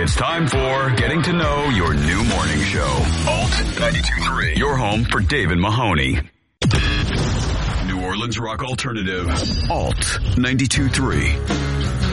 It's time for Getting to Know Your New Morning Show. Alt 92.3. Your home for David Mahoney. New Orleans rock alternative. Alt 92.3.